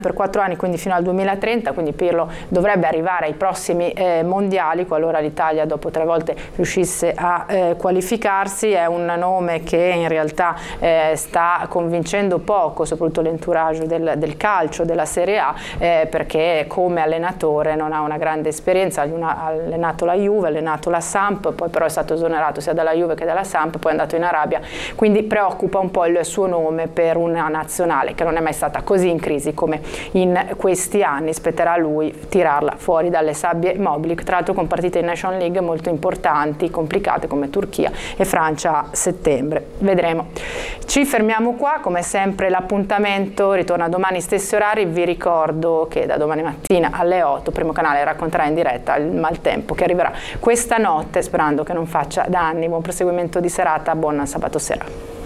per 4 anni, quindi fino al 2030, quindi Pirlo dovrebbe arrivare ai prossimi mondiali qualora l'Italia dopo 3 volte riuscisse a qualificarsi. È un nome che in realtà sta convincendo poco, soprattutto l'entourage del calcio, della Serie A, perché come allenatore non ha una grande esperienza. Ha allenato la Juve, ha allenato la Samp, poi però è stato esonerato sia dalla Juve che dalla Samp, poi è andato in Arabia, quindi preoccupa un po' il suo nome per una nazionale che non è mai stata così in crisi come in questi anni. Spetterà a lui tirarla fuori dalle sabbie mobili, tra l'altro con partite in Nation League molto importanti, complicate, come Turchia e Francia a settembre. Vedremo. Ci fermiamo qua, come sempre l'appuntamento ritorna domani stessi orari. Vi ricordo che da domani mattina alle 8 Primo Canale racconterà in diretta il maltempo che arriverà questa notte, sperando che non faccia danni. Buon proseguimento di serata, buon sabato sera.